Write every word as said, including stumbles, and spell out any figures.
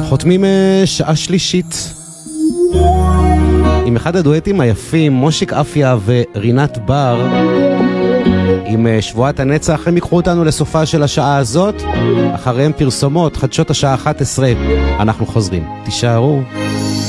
חותמים שעה שלישית עם אחד הדואטים היפים, מושיק אפיה ורינת בר, עם שבועת הנצח. הם יקחו אותנו לסופה של השעה הזאת, אחריהם פרסומות, חדשות השעה אחת עשרה. אנחנו חוזרים, תישארו.